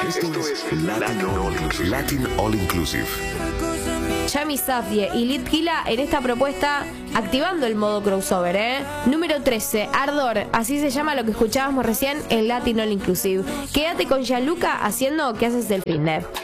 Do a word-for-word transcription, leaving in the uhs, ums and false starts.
Esto es Latin All Inclusive. Latin All Inclusive. Yami Safdie y Litquila en esta propuesta activando el modo crossover, ¿eh? Número trece, Ardor, así se llama lo que escuchábamos recién en Latin All Inclusive. Quédate con Gianluca haciendo ¿Qué haces del fin de?